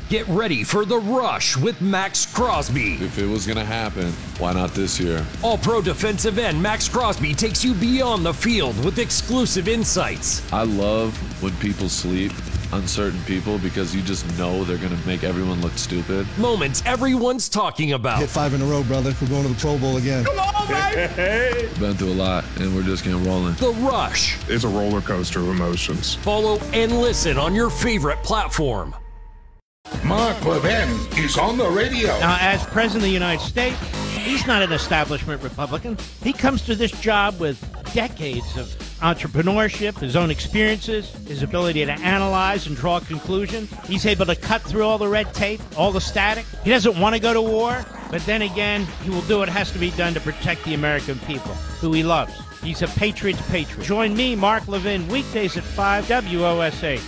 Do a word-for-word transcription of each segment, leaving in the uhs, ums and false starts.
Get ready for The Rush with Max Crosby. If it was going to happen, why not this year? All-Pro defensive end Max Crosby takes you beyond the field with exclusive insights. I love when people sleep on certain people because you just know they're going to make everyone look stupid. Moments everyone's talking about. Hit five in a row, brother. We're going to the Pro Bowl again. Come on, baby! Been through a lot, and we're just getting rolling. The Rush. It's a roller coaster of emotions. Follow and listen on your favorite platform. Mark Levin is on the radio. Now, as President of the United States, he's not an establishment Republican. He comes to this job with decades of entrepreneurship, his own experiences, his ability to analyze and draw conclusions. He's able to cut through all the red tape, all the static. He doesn't want to go to war, but then again, he will do what has to be done to protect the American people, who he loves. He's a patriot's patriot. Join me, Mark Levin, weekdays at five, W O S H.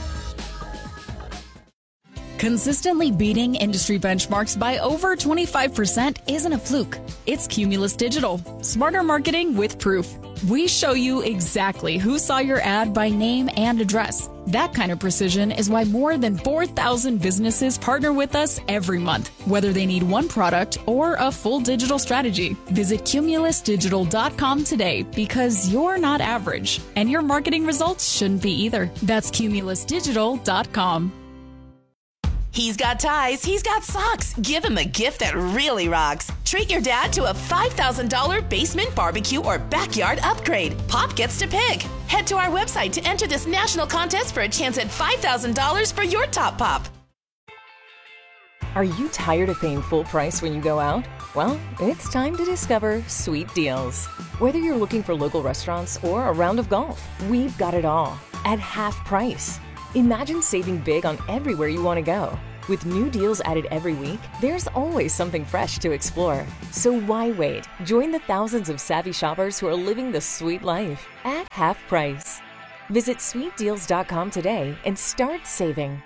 Consistently beating industry benchmarks by over twenty-five percent isn't a fluke. It's Cumulus Digital. Smarter marketing with proof. We show you exactly who saw your ad by name and address. That kind of precision is why more than four thousand businesses partner with us every month, whether they need one product or a full digital strategy. Visit cumulus digital dot com today because you're not average, and your marketing results shouldn't be either. That's cumulus digital dot com. He's got ties, he's got socks. Give him a gift that really rocks. Treat your dad to a five thousand dollars basement, barbecue, or backyard upgrade. Pop gets to pick. Head to our website to enter this national contest for a chance at five thousand dollars for your top pop. Are you tired of paying full price when you go out? Well, it's time to discover Sweet Deals. Whether you're looking for local restaurants or a round of golf, we've got it all at half price. Imagine saving big on everywhere you want to go. With new deals added every week, there's always something fresh to explore. So why wait? Join the thousands of savvy shoppers who are living the sweet life at half price. Visit sweet deals dot com today and start saving.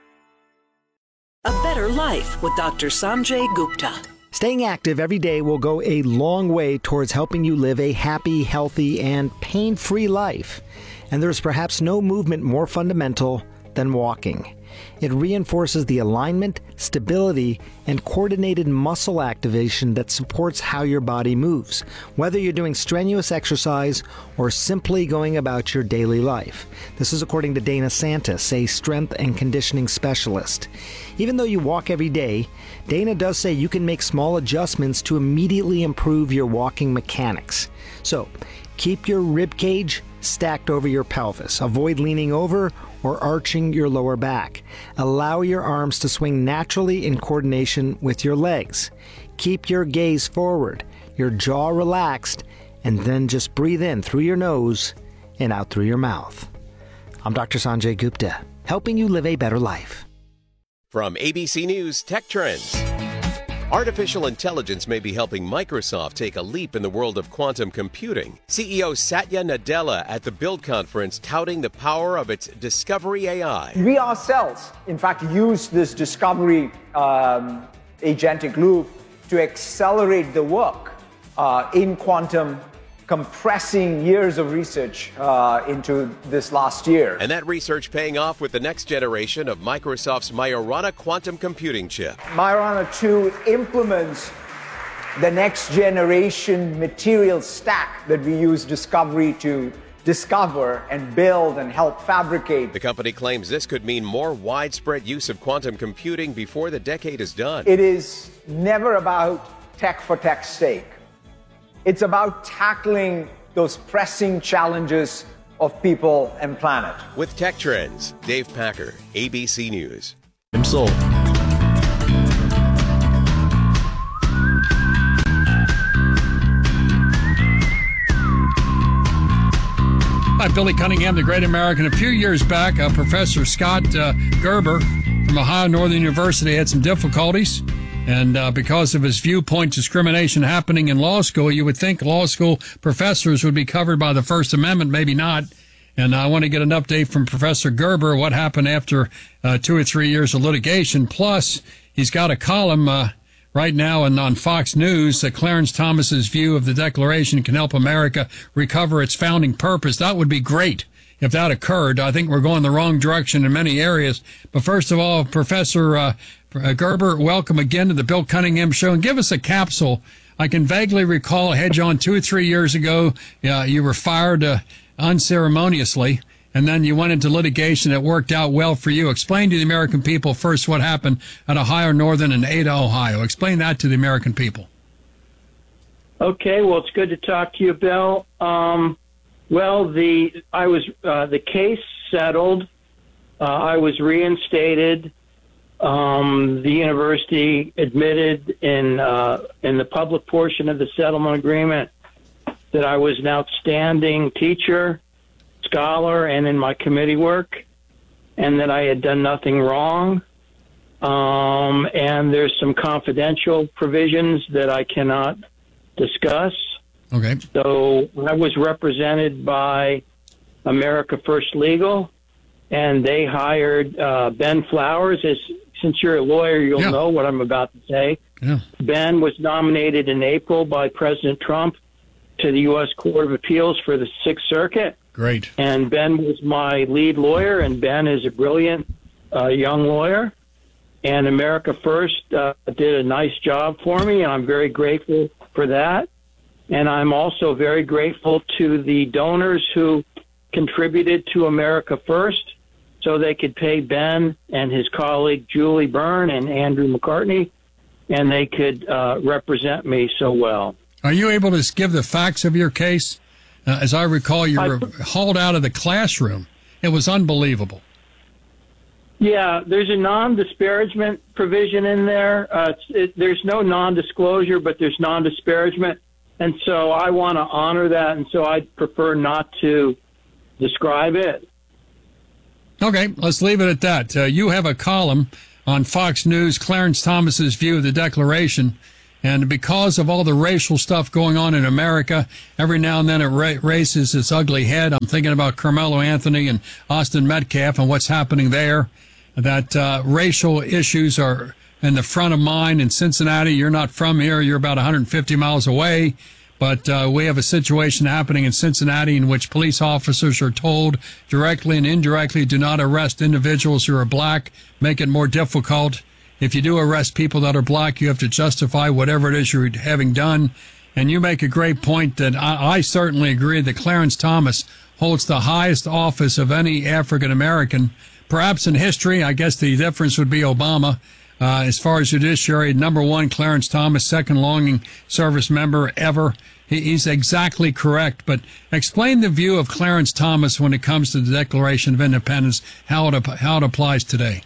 A better life with Doctor Sanjay Gupta. Staying active every day will go a long way towards helping you live a happy, healthy, and pain-free life. And there's perhaps no movement more fundamental than walking. It reinforces the alignment, stability, and coordinated muscle activation that supports how your body moves, whether you're doing strenuous exercise or simply going about your daily life. This is according to Dana Santis, a strength and conditioning specialist. Even though you walk every day, Dana does say you can make small adjustments to immediately improve your walking mechanics. So, keep your rib cage stacked over your pelvis. Avoid leaning over or arching your lower back. Allow your arms to swing naturally in coordination with your legs. Keep your gaze forward, your jaw relaxed, and then just breathe in through your nose and out through your mouth. I'm Doctor Sanjay Gupta, helping you live a better life. From A B C News Tech Trends. Artificial intelligence may be helping Microsoft take a leap in the world of quantum computing. C E O Satya Nadella at the Build Conference touting the power of its Discovery A I. We ourselves, in fact, use this Discovery um, agentic loop to accelerate the work uh, in quantum, compressing years of research uh, into this last year. And that research paying off with the next generation of Microsoft's Majorana quantum computing chip. Majorana two implements the next generation material stack that we use Discovery to discover and build and help fabricate. The company claims this could mean more widespread use of quantum computing before the decade is done. It is never about tech for tech's sake. It's about tackling those pressing challenges of people and planet. With Tech Trends, Dave Packer, A B C News. I'm sold. Hi, Billy Cunningham, the Great American. A few years back, uh, Professor Scott uh, Gerber from Ohio Northern University had some difficulties. And uh, because of his viewpoint discrimination happening in law school, you would think law school professors would be covered by the First Amendment. Maybe not. And I want to get an update from Professor Gerber, what happened after uh, two or three years of litigation. Plus, he's got a column uh, right now and on Fox News that Clarence Thomas's view of the Declaration can help America recover its founding purpose. That would be great if that occurred. I think we're going the wrong direction in many areas. But first of all, Professor uh, Gerber, welcome again to the Bill Cunningham Show, and give us a capsule. I can vaguely recall I had you on two or three years ago. Uh, you were fired uh, unceremoniously, and then you went into litigation that worked out well for you. Explain to the American people first what happened at Ohio Northern and Ada, Ohio. Explain that to the American people. Okay, well, it's good to talk to you, Bill. Um, well, the I was uh, the case settled. Uh, I was reinstated. Um, the university admitted in uh, in the public portion of the settlement agreement that I was an outstanding teacher, scholar, and in my committee work, and that I had done nothing wrong. Um, and there's some confidential provisions that I cannot discuss. Okay. So I was represented by America First Legal, and they hired uh, Ben Flowers. As since you're a lawyer, you'll yeah. know what I'm about to say. Yeah. Ben was nominated in April by President Trump to the U S Court of Appeals for the Sixth Circuit. Great. And Ben was my lead lawyer, and Ben is a brilliant uh, young lawyer. And America First uh, did a nice job for me, and I'm very grateful for that. And I'm also very grateful to the donors who contributed to America First so they could pay Ben and his colleague Julie Byrne and Andrew McCartney, and they could uh, represent me so well. Are you able to give the facts of your case? Uh, as I recall, you were I, hauled out of the classroom. It was unbelievable. Yeah, there's a non-disparagement provision in there. Uh, it's, it, there's no non-disclosure, but there's non-disparagement. And so I want to honor that, and so I'd prefer not to describe it. Okay, let's leave it at that. Uh, you have a column on Fox News, Clarence Thomas's view of the Declaration, and because of all the racial stuff going on in America, every now and then it ra- raises its ugly head. I'm thinking about Carmelo Anthony and Austin Metcalf and what's happening there, that uh, racial issues are in the front of mind in Cincinnati. You're not from here. You're about one hundred fifty miles away. But uh, we have a situation happening in Cincinnati in which police officers are told directly and indirectly, do not arrest individuals who are black, make it more difficult. If you do arrest people that are black, you have to justify whatever it is you're having done. And you make a great point that I, I certainly agree that Clarence Thomas holds the highest office of any African American, perhaps in history. I guess the difference would be Obama. Uh, as far as judiciary, number one, Clarence Thomas, second longing service member ever. He, he's exactly correct. But explain the view of Clarence Thomas when it comes to the Declaration of Independence, how it, how it applies today.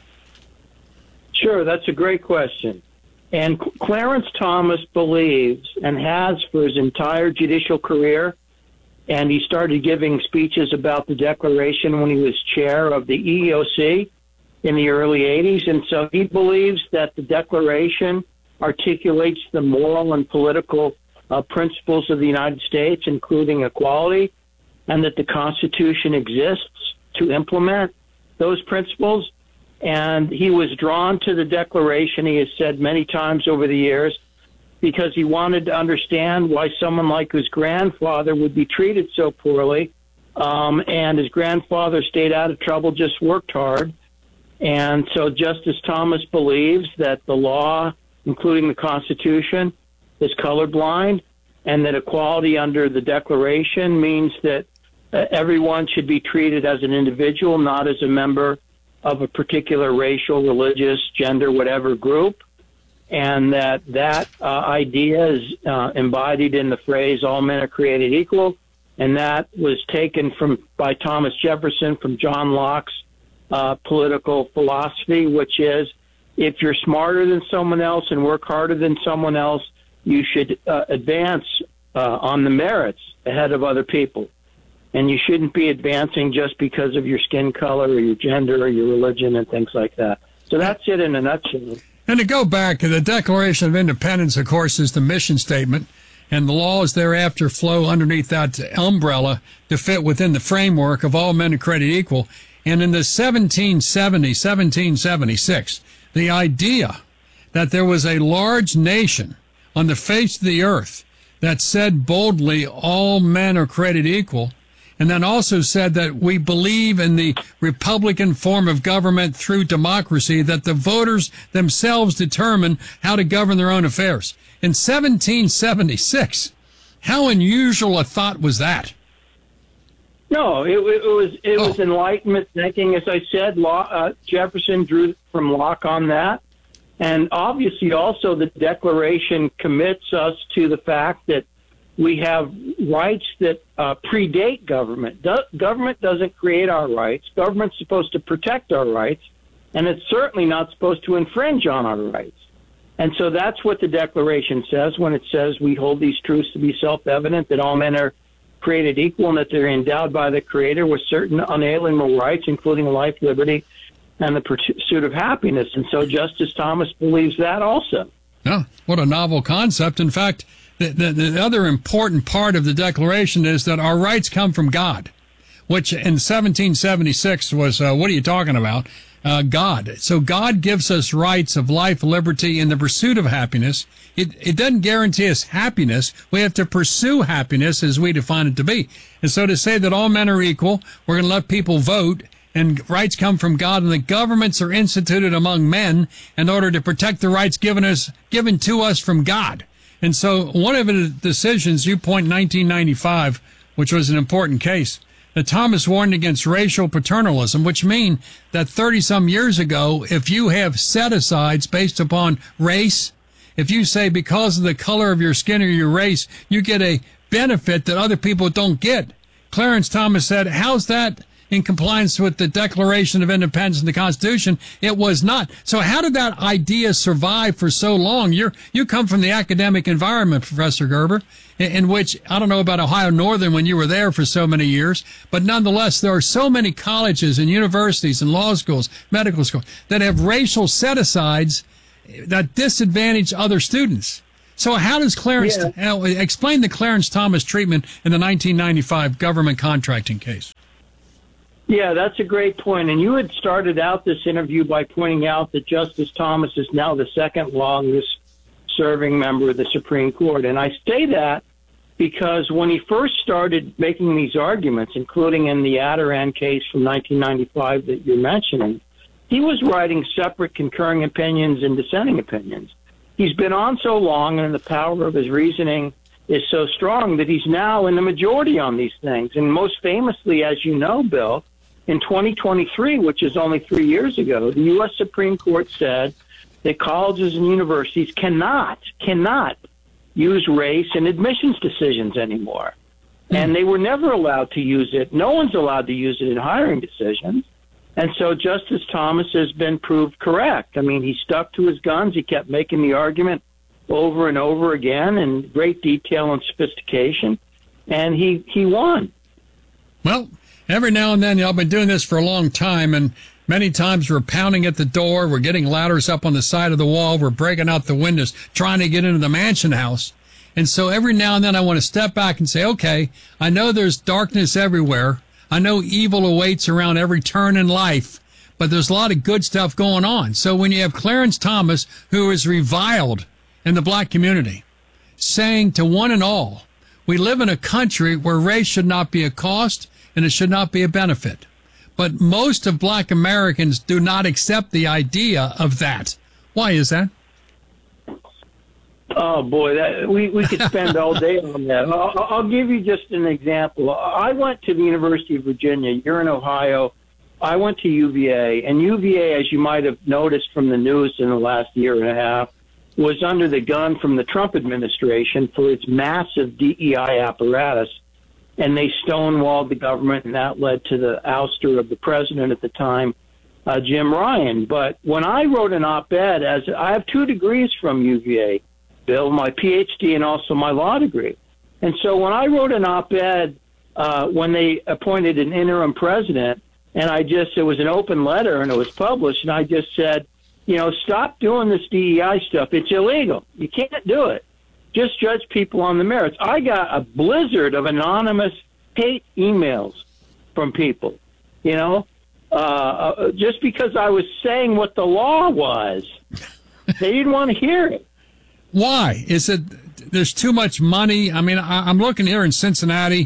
Sure, that's a great question. And Clarence Thomas believes, and has for his entire judicial career, and he started giving speeches about the Declaration when he was chair of the E E O C in the early eighties. And so he believes that the Declaration articulates the moral and political uh, principles of the United States, including equality, and that the Constitution exists to implement those principles. And he was drawn to the Declaration, he has said many times over the years, because he wanted to understand why someone like his grandfather would be treated so poorly. Um, and his grandfather stayed out of trouble, just worked hard. And so Justice Thomas believes that the law, including the Constitution, is colorblind, and that equality under the Declaration means that uh, everyone should be treated as an individual, not as a member of a particular racial, religious, gender, whatever group, and that that uh, idea is uh, embodied in the phrase, all men are created equal, and that was taken from by Thomas Jefferson from John Locke's uh, political philosophy, which is, if you're smarter than someone else and work harder than someone else, you should uh, advance uh, on the merits ahead of other people. And you shouldn't be advancing just because of your skin color or your gender or your religion and things like that. So that's it in a nutshell. And to go back, the Declaration of Independence, of course, is the mission statement, and the laws thereafter flow underneath that umbrella to fit within the framework of all men are created equal. And in the seventeen seventy, seventeen seventy-six, the idea that there was a large nation on the face of the earth that said boldly, all men are created equal, and then also said that we believe in the Republican form of government through democracy, that the voters themselves determine how to govern their own affairs. In seventeen seventy-six, how unusual a thought was that? No, it, it was it oh. was Enlightenment thinking. As I said, Law, uh, Jefferson drew from Locke on that. And obviously also the Declaration commits us to the fact that we have rights that uh, predate government. Do- government doesn't create our rights. Government's supposed to protect our rights, and it's certainly not supposed to infringe on our rights. And so that's what the Declaration says when it says we hold these truths to be self-evident, that all men are created equal and that they're endowed by the Creator with certain unalienable rights, including life, liberty, and the pursuit of happiness. And so Justice Thomas believes that also. No, what a novel concept. In fact, the, the, the other important part of the Declaration is that our rights come from God, which in seventeen seventy-six was, uh, what are you talking about? Uh, God. So God gives us rights of life, liberty, and the pursuit of happiness. It, it doesn't guarantee us happiness. We have to pursue happiness as we define it to be. And so to say that all men are equal, we're going to let people vote, and rights come from God, and the governments are instituted among men in order to protect the rights given us, given to us from God. And so one of the decisions, you point nineteen ninety-five, which was an important case, that Thomas warned against racial paternalism, which mean that thirty-some years ago, if you have set-asides based upon race, if you say because of the color of your skin or your race, you get a benefit that other people don't get. Clarence Thomas said, how's that in compliance with the Declaration of Independence and the Constitution? It was not. So how did that idea survive for so long? You're, you come from the academic environment, Professor Gerber, in, in which, I don't know about Ohio Northern when you were there for so many years, but nonetheless, there are so many colleges and universities and law schools, medical schools, that have racial set-asides that disadvantage other students. So how does Clarence, yeah. uh, explain the Clarence Thomas treatment in the nineteen ninety-five government contracting case? Yeah, that's a great point. And you had started out this interview by pointing out that Justice Thomas is now the second longest serving member of the Supreme Court. And I say that because when he first started making these arguments, including in the Adarand case from nineteen ninety-five that you're mentioning, he was writing separate concurring opinions and dissenting opinions. He's been on so long, and the power of his reasoning is so strong that he's now in the majority on these things. And most famously, as you know, Bill, in twenty twenty-three, which is only three years ago, the U S Supreme Court said that colleges and universities cannot, cannot use race in admissions decisions anymore. Mm. And they were never allowed to use it. No one's allowed to use it in hiring decisions. And so Justice Thomas has been proved correct. I mean, he stuck to his guns. He kept making the argument over and over again in great detail and sophistication, and he, he won. Well, every now and then, you know, I've been doing this for a long time, and many times we're pounding at the door, we're getting ladders up on the side of the wall, we're breaking out the windows, trying to get into the mansion house. And so every now and then I want to step back and say, okay, I know there's darkness everywhere. I know evil awaits around every turn in life, but there's a lot of good stuff going on. So when you have Clarence Thomas, who is reviled in the black community, saying to one and all, we live in a country where race should not be a cost and it should not be a benefit. But most of black Americans do not accept the idea of that. Why is that? Oh, boy, that, we, we could spend all day on that. I'll, I'll give you just an example. I went to the University of Virginia. You're in Ohio. I went to U V A, and U V A, as you might have noticed from the news in the last year and a half, was under the gun from the Trump administration for its massive D E I apparatus, and they stonewalled the government, and that led to the ouster of the president at the time, uh, Jim Ryan. But when I wrote an op-ed, as I have two degrees from U V A, Bill, my P H D and also my law degree. And so when I wrote an op-ed uh, when they appointed an interim president, and I just, it was an open letter and it was published, and I just said, you know, stop doing this D E I stuff. It's illegal. You can't do it. Just judge people on the merits. I got a blizzard of anonymous hate emails from people, you know, uh, uh, just because I was saying what the law was. They didn't want to hear it. Why? Is it there's too much money? I mean, I, I'm looking here in Cincinnati.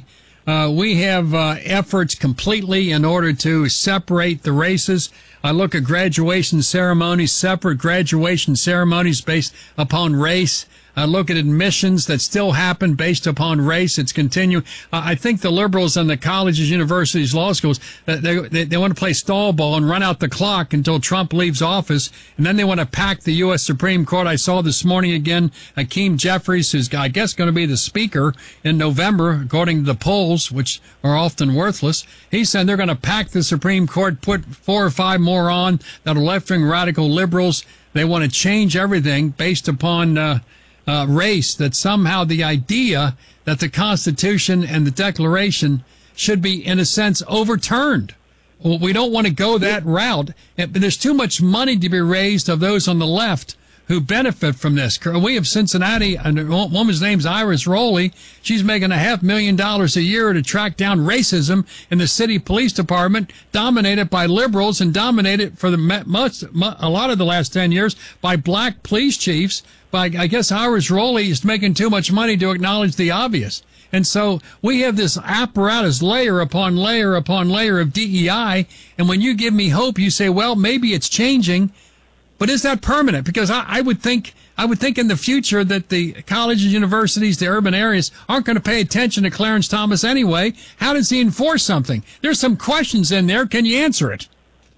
Uh, we have uh, efforts completely in order to separate the races. I look at graduation ceremonies, separate graduation ceremonies based upon race. I look at admissions that still happen based upon race. It's continuing. Uh, I think the liberals and the colleges, universities, law schools, uh, they, they, they want to play stall ball and run out the clock until Trump leaves office. And then they want to pack the U S Supreme Court. I saw this morning again, Hakeem Jeffries, who's, I guess, going to be the speaker in November, according to the polls, which are often worthless. He said they're going to pack the Supreme Court, put four or five more on that are left-wing radical liberals. They want to change everything based upon, uh, Uh, race, that somehow the idea that the Constitution and the Declaration should be, in a sense, overturned. Well, we don't want to go that route, but there's too much money to be raised of those on the left who benefit from this. We have Cincinnati, and a woman's name's Iris Rowley. She's making a half million dollars a year to track down racism in the city police department, dominated by liberals and dominated for the most, a lot of the last ten years by black police chiefs. But I guess Iris Rowley is making too much money to acknowledge the obvious. And so we have this apparatus layer upon layer upon layer of D E I. And when you give me hope, you say, well, maybe it's changing. But is that permanent? Because I, I would think I would think in the future that the colleges, universities, the urban areas aren't going to pay attention to Clarence Thomas anyway. How does he enforce something? There's some questions in there. Can you answer it?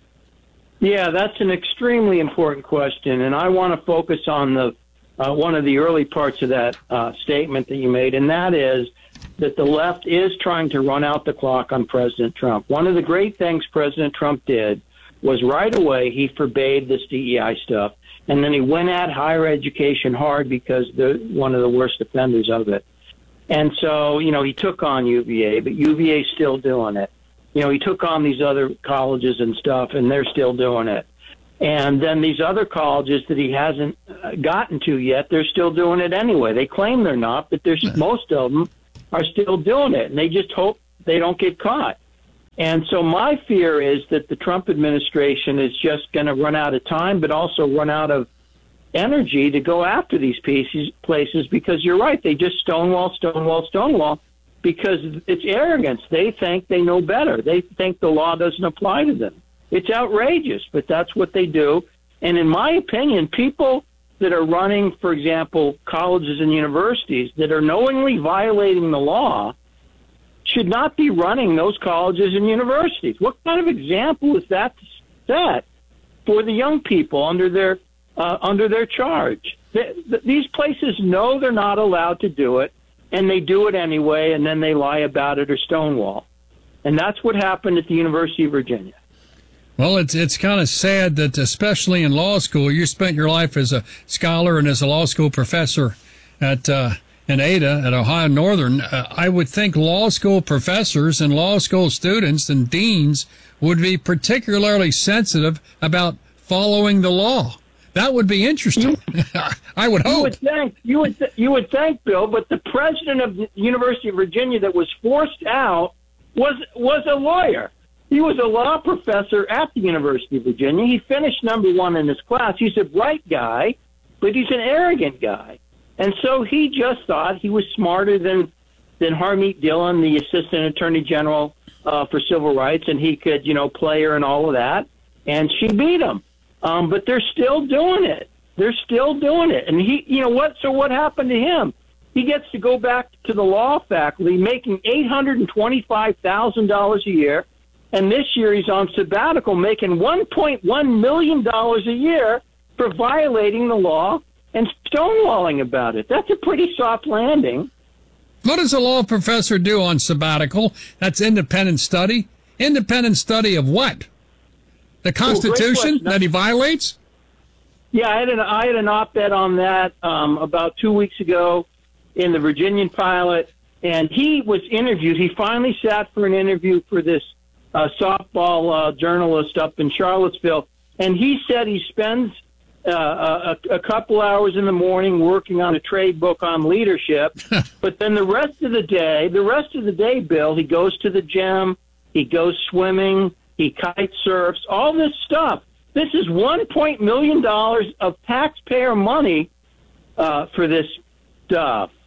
Yeah, that's an extremely important question. And I want to focus on the Uh, one of the early parts of that uh, statement that you made, and that is that the left is trying to run out the clock on President Trump. One of the great things President Trump did was right away he forbade this D E I stuff, and then he went at higher education hard because they're one of the worst offenders of it. And so, you know, he took on U V A, but U V A is still doing it. You know, he took on these other colleges and stuff, and they're still doing it. And then these other colleges that he hasn't gotten to yet, they're still doing it anyway. They claim they're not, but there's most of them are still doing it, and they just hope they don't get caught. And so my fear is that the Trump administration is just going to run out of time, but also run out of energy to go after these pieces, places, because you're right, they just stonewall, stonewall, stonewall, because it's arrogance. They think they know better. They think the law doesn't apply to them. It's outrageous, but that's what they do. And in my opinion, people that are running, for example, colleges and universities that are knowingly violating the law should not be running those colleges and universities. What kind of example is that to set for the young people under their uh, under their charge? They, th- these places know they're not allowed to do it, and they do it anyway, and then they lie about it or stonewall. And that's what happened at the University of Virginia. Well, it's it's kind of sad that, especially in law school, you spent your life as a scholar and as a law school professor at uh, in Ada at Ohio Northern. Uh, I would think law school professors and law school students and deans would be particularly sensitive about following the law. That would be interesting. I would hope. You would think, you would, th- you would think, Bill, but the president of the University of Virginia that was forced out was was a lawyer. He was a law professor at the University of Virginia. He finished number one in his class. He's a bright guy, but he's an arrogant guy. And so he just thought he was smarter than, than Harmeet Dillon, the Assistant Attorney General uh, for Civil Rights, and he could, you know, play her and all of that. And she beat him. Um, but they're still doing it. They're still doing it. And he, you know what? So what happened to him? He gets to go back to the law faculty making eight hundred twenty-five thousand dollars a year. And this year he's on sabbatical making one point one million dollars a year for violating the law and stonewalling about it. That's a pretty soft landing. What does a law professor do on sabbatical? That's independent study. Independent study of what? The Constitution oh, that he violates? Yeah, I had an, I had an op-ed on that um, about two weeks ago in the Virginian Pilot, and he was interviewed. He finally sat for an interview for this uh, softball uh, journalist up in Charlottesville, and he said he spends uh, a, a couple hours in the morning working on a trade book on leadership, but then the rest of the day, the rest of the day, Bill, he goes to the gym, he goes swimming, he kite surfs, all this stuff. This is one point million dollars of taxpayer money uh, for this stuff.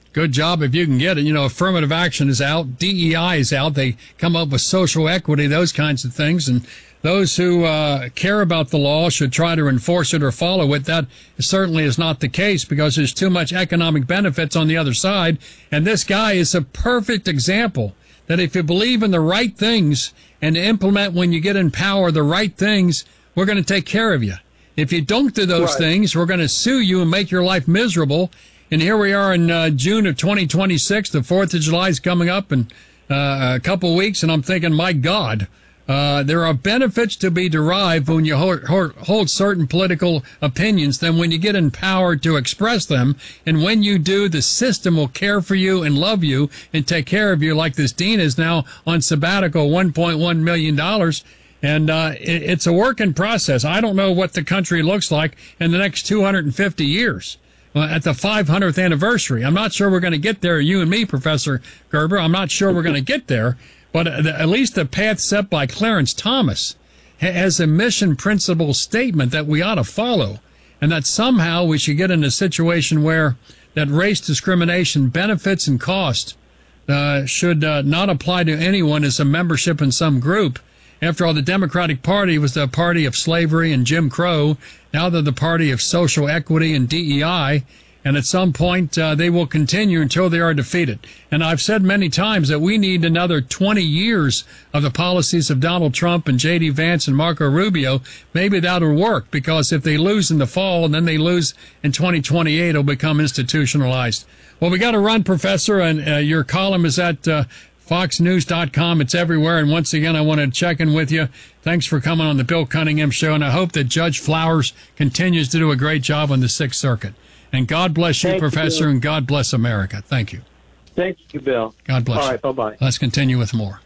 Good job if you can get it. You know, affirmative action is out. D E I is out. They come up with social equity, those kinds of things. And those who uh, care about the law should try to enforce it or follow it. That certainly is not the case because there's too much economic benefits on the other side. And this guy is a perfect example that if you believe in the right things and implement when you get in power the right things, we're going to take care of you. If you don't do those Right. things, we're going to sue you and make your life miserable. And here we are in uh, June of twenty twenty-six. The fourth of July is coming up in uh, a couple weeks, and I'm thinking, my God, uh, there are benefits to be derived when you hold, hold, hold certain political opinions than when you get empowered to express them. And when you do, the system will care for you and love you and take care of you, like this dean is now on sabbatical, one point one million dollars. And uh, it, it's a working process. I don't know what the country looks like in the next two hundred fifty years. Uh, at the five hundredth anniversary. I'm not sure we're going to get there, you and me, Professor Gerber. I'm not sure we're going to get there, but at least the path set by Clarence Thomas has a mission principle statement that we ought to follow, and that somehow we should get in a situation where that race discrimination benefits and cost uh, should uh, not apply to anyone as a membership in some group. After all, the Democratic Party was the party of slavery and Jim Crow. Now they're the party of social equity and D E I. And at some point, uh, they will continue until they are defeated. And I've said many times that we need another twenty years of the policies of Donald Trump and J D Vance and Marco Rubio. Maybe that'll work, because if they lose in the fall and then they lose in twenty twenty-eight, it'll become institutionalized. Well, we got to run, Professor, and uh, your column is at uh, fox news dot com. It's everywhere. And once again, I want to check in with you. Thanks for coming on the Bill Cunningham Show. And I hope that Judge Flowers continues to do a great job on the Sixth Circuit. And God bless you, Thank Professor, you. and God bless America. Thank you. Thank you, Bill. God bless All you. right, bye-bye. Let's continue with more.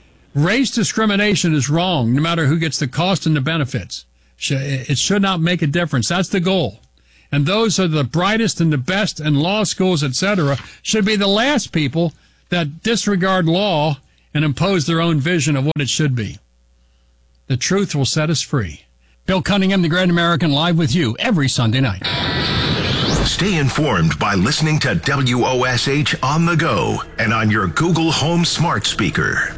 Race discrimination is wrong, no matter who gets the cost and the benefits. It should not make a difference. That's the goal. And those are the brightest and the best in law schools, et cetera, should be the last people that disregard law and impose their own vision of what it should be. The truth will set us free. Bill Cunningham, the Great American, live with you every Sunday night. Stay informed by listening to W O S H on the go and on your Google Home smart speaker.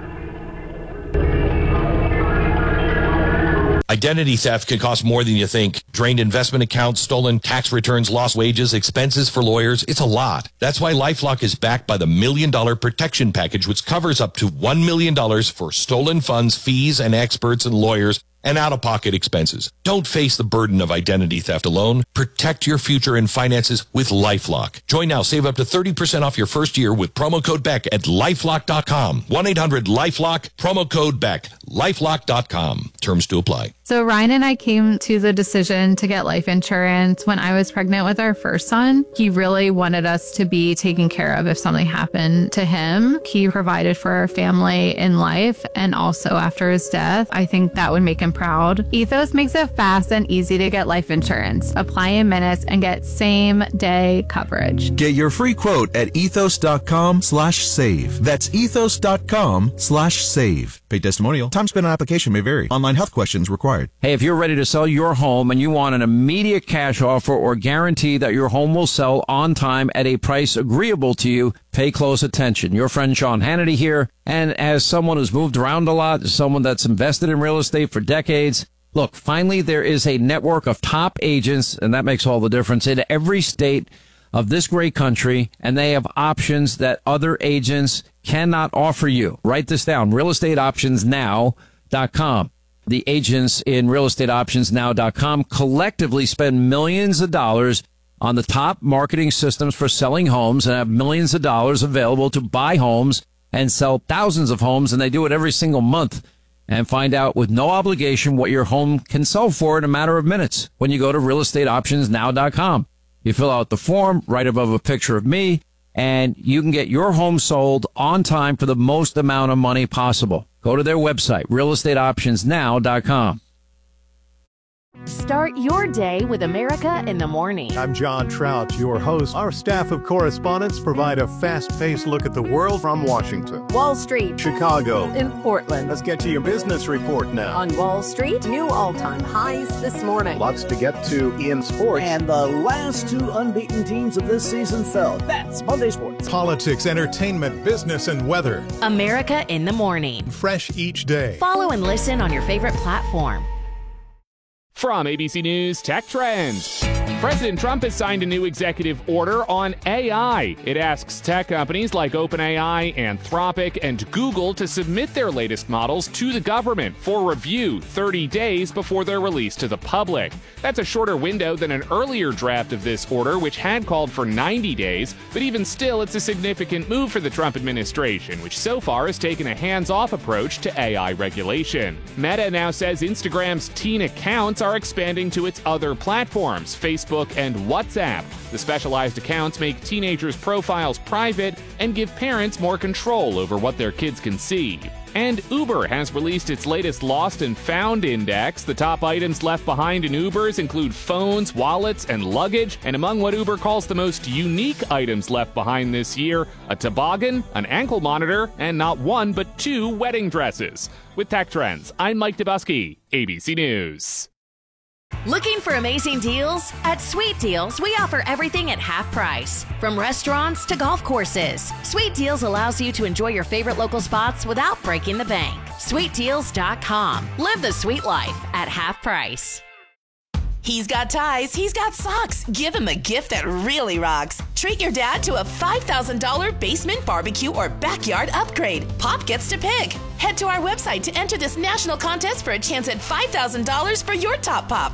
Identity theft can cost more than you think. Drained investment accounts, stolen tax returns, lost wages, expenses for lawyers. It's a lot. That's why LifeLock is backed by the Million Dollar Protection Package, which covers up to one million dollars for stolen funds, fees, and experts and lawyers, and out-of-pocket expenses. Don't face the burden of identity theft alone. Protect your future and finances with LifeLock. Join now. Save up to thirty percent off your first year with promo code Beck at lifelock dot com. one eight hundred lifelock, promo code Beck, lifelock dot com. Terms to apply. So Ryan and I came to the decision to get life insurance when I was pregnant with our first son. He really wanted us to be taken care of if something happened to him. He provided for our family in life and also after his death. I think that would make him proud. Ethos makes it fast and easy to get life insurance. Apply in minutes and get same day coverage. Get your free quote at ethos.com slash save. That's ethos.com slash save. Paid testimonial. Time spent on application may vary. Online health questions required. Hey, if you're ready to sell your home and you want an immediate cash offer or guarantee that your home will sell on time at a price agreeable to you, pay close attention. Your friend Sean Hannity here. And as someone who's moved around a lot, someone that's invested in real estate for decades, look, finally there is a network of top agents, and that makes all the difference, in every state of this great country, and they have options that other agents cannot offer you. Write this down, real estate options now dot com. The agents in real estate options now dot com collectively spend millions of dollars on the top marketing systems for selling homes and have millions of dollars available to buy homes and sell thousands of homes, and they do it every single month. And find out with no obligation what your home can sell for in a matter of minutes when you go to real estate options now dot com. You fill out the form right above a picture of me, and you can get your home sold on time for the most amount of money possible. Go to their website, real estate options now dot com. Start your day with America in the Morning. I'm John Trout, your host. Our staff of correspondents provide a fast-paced look at the world from Washington, Wall Street, Chicago, and Portland. Let's get to your business report now. On Wall Street, new all-time highs this morning. Lots to get to in sports. And the last two unbeaten teams of this season fell. That's Monday Sports. Politics, entertainment, business, and weather. America in the Morning. Fresh each day. Follow and listen on your favorite platform. From A B C News Tech Trends. President Trump has signed a new executive order on A I. It asks tech companies like OpenAI, Anthropic, and Google to submit their latest models to the government for review thirty days before they're released to the public. That's a shorter window than an earlier draft of this order, which had called for ninety days, but even still, it's a significant move for the Trump administration, which so far has taken a hands-off approach to A I regulation. Meta now says Instagram's teen accounts are expanding to its other platforms, Facebook and WhatsApp. The specialized accounts make teenagers' profiles private and give parents more control over what their kids can see. And Uber has released its latest Lost and Found Index. The top items left behind in Ubers include phones, wallets, and luggage. And among what Uber calls the most unique items left behind this year, a toboggan, an ankle monitor, and not one but two wedding dresses. With Tech Trends, I'm Mike Dubusky, A B C News. Looking for amazing deals? At Sweet Deals, we offer everything at half price. From restaurants to golf courses, Sweet Deals allows you to enjoy your favorite local spots without breaking the bank. sweet deals dot com. Live the sweet life at half price. He's got ties, he's got socks. Give him a gift that really rocks. Treat your dad to a five thousand dollars basement barbecue or backyard upgrade. Pop gets to pick. Head to our website to enter this national contest for a chance at five thousand dollars for your top pop.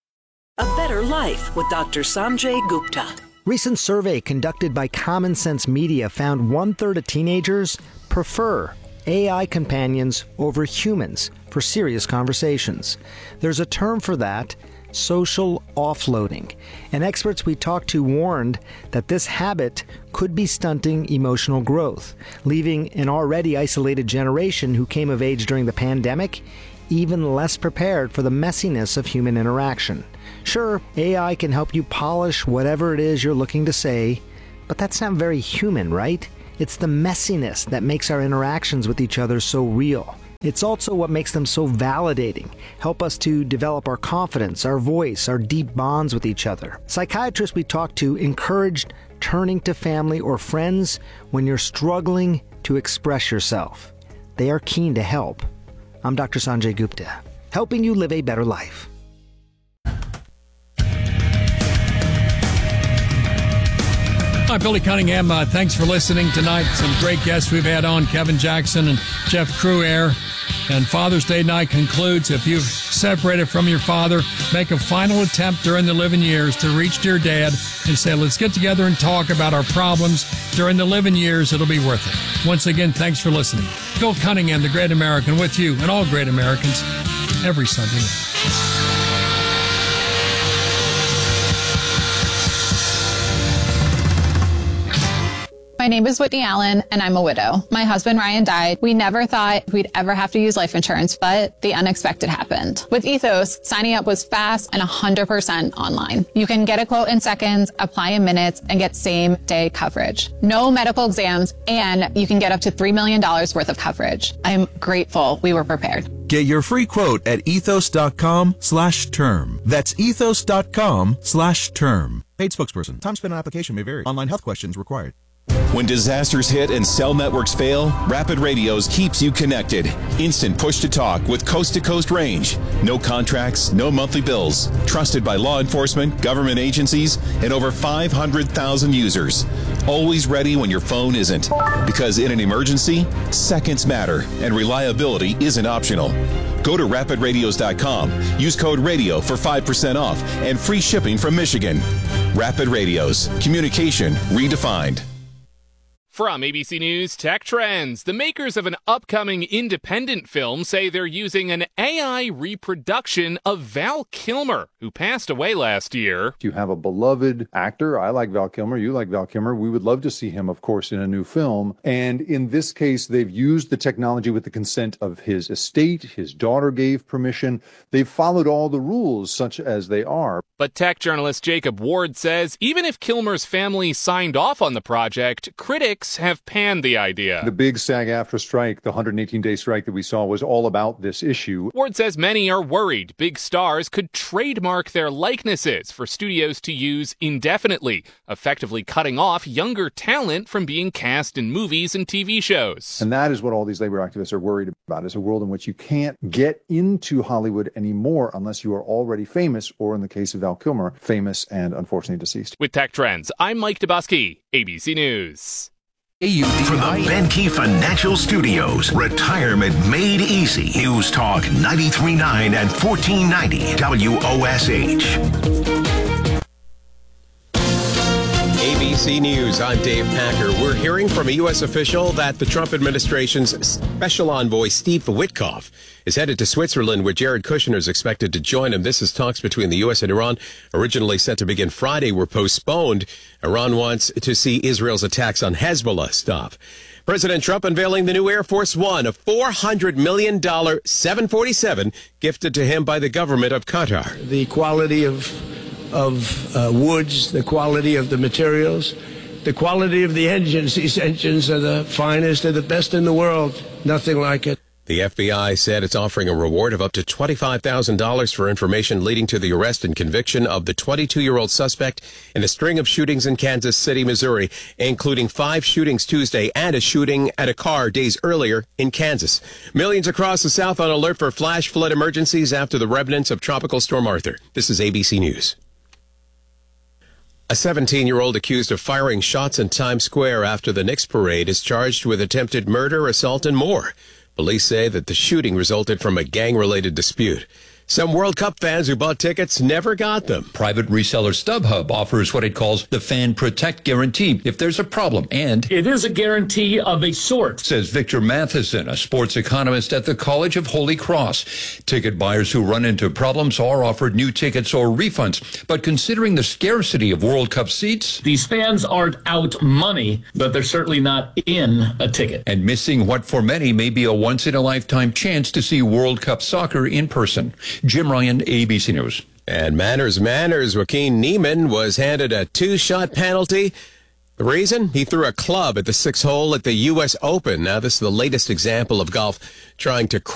A Better Life with Doctor Sanjay Gupta. Recent survey conducted by Common Sense Media found one-third of teenagers prefer A I companions over humans for serious conversations. There's a term for that, social offloading. And experts we talked to warned that this habit could be stunting emotional growth, leaving an already isolated generation who came of age during the pandemic even less prepared for the messiness of human interaction. Sure, A I can help you polish whatever it is you're looking to say, but that's not very human, right? It's the messiness that makes our interactions with each other so real. It's also what makes them so validating, help us to develop our confidence, our voice, our deep bonds with each other. Psychiatrists we talked to encouraged turning to family or friends when you're struggling to express yourself. They are keen to help. I'm Doctor Sanjay Gupta, helping you live a better life. Hi, Billy Cunningham. Uh, thanks for listening tonight. Some great guests we've had on, Kevin Jackson and Jeff Cruaire. And Father's Day night concludes. If you've separated from your father, make a final attempt during the living years to reach to your dad and say, let's get together and talk about our problems during the living years. It'll be worth it. Once again, thanks for listening. Bill Cunningham, the Great American, with you and all great Americans every Sunday night. My name is Whitney Allen, and I'm a widow. My husband, Ryan, died. We never thought we'd ever have to use life insurance, but the unexpected happened. With Ethos, signing up was fast and one hundred percent online. You can get a quote in seconds, apply in minutes, and get same-day coverage. No medical exams, and you can get up to three million dollars worth of coverage. I'm grateful we were prepared. Get your free quote at ethos.com slash term. That's ethos.com slash term. Paid spokesperson. Time spent on application may vary. Online health questions required. When disasters hit and cell networks fail, Rapid Radios keeps you connected. Instant push-to-talk with coast-to-coast range. No contracts, no monthly bills. Trusted by law enforcement, government agencies, and over five hundred thousand users. Always ready when your phone isn't. Because in an emergency, seconds matter, and reliability isn't optional. Go to rapid radios dot com. Use code RADIO for five percent off and free shipping from Michigan. Rapid Radios. Communication redefined. From A B C News Tech Trends, the makers of an upcoming independent film say they're using an A I reproduction of Val Kilmer, who passed away last year. You have a beloved actor. I like Val Kilmer. You like Val Kilmer. We would love to see him, of course, in a new film. And in this case, they've used the technology with the consent of his estate. His daughter gave permission. They've followed all the rules, such as they are. But tech journalist Jacob Ward says even if Kilmer's family signed off on the project, critics have panned the idea. The big SAG-AFTRA strike, the one hundred eighteen day strike that we saw, was all about this issue. Ward says many are worried big stars could trademark their likenesses for studios to use indefinitely, effectively cutting off younger talent from being cast in movies and T V shows. And that is what all these labor activists are worried about, is a world in which you can't get into Hollywood anymore unless you are already famous, or in the case of Val Kilmer, famous and unfortunately deceased. With Tech Trends, I'm Mike Dubusky, A B C News. From the Benke Financial Studios, retirement made easy. News Talk ninety-three point nine and fourteen ninety W O S H. A B C News, I'm Dave Packer. We're hearing from a U S official that the Trump administration's special envoy, Steve Witkoff, is headed to Switzerland, where Jared Kushner is expected to join him. This is talks between the U S and Iran, originally set to begin Friday, were postponed. Iran wants to see Israel's attacks on Hezbollah stop. President Trump unveiling the new Air Force One, a four hundred million dollars seven forty-seven gifted to him by the government of Qatar. The quality of of uh, woods, the quality of the materials, the quality of the engines. These engines are the finest, they're the best in the world. Nothing like it. The F B I said it's offering a reward of up to twenty-five thousand dollars for information leading to the arrest and conviction of the twenty-two-year-old suspect in a string of shootings in Kansas City, Missouri, including five shootings Tuesday and a shooting at a car days earlier in Kansas. Millions across the South on alert for flash flood emergencies after the remnants of Tropical Storm Arthur. This is A B C News. A seventeen-year-old accused of firing shots in Times Square after the Knicks parade is charged with attempted murder, assault, and more. Police say that the shooting resulted from a gang-related dispute. Some World Cup fans who bought tickets never got them. Private reseller StubHub offers what it calls the Fan Protect Guarantee if there's a problem. And it is a guarantee of a sort, says Victor Matheson, a sports economist at the College of Holy Cross. Ticket buyers who run into problems are offered new tickets or refunds. But considering the scarcity of World Cup seats, these fans aren't out money, but they're certainly not in a ticket. And missing what for many may be a once-in-a-lifetime chance to see World Cup soccer in person. Jim Ryan, A B C News. And manners, manners. Joaquin Niemann was handed a two-shot penalty. The reason? He threw a club at the sixth hole at the U S Open. Now, this is the latest example of golf trying to